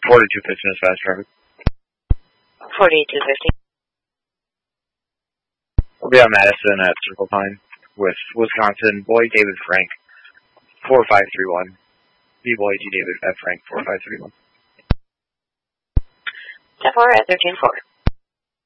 4215 is fast traffic. 4250. I'll be on Madison at Circle Pine with Wisconsin boy David Frank, 4531. B-boy G David F. Frank, 4531. 10-4 at 13-4.